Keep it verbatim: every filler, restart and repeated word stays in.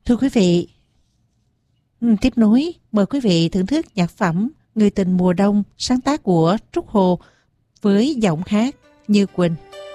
Thưa quý vị, tiếp nối mời quý vị thưởng thức nhạc phẩm Người tình mùa đông sáng tác của Trúc Hồ với giọng hát Như Quỳnh.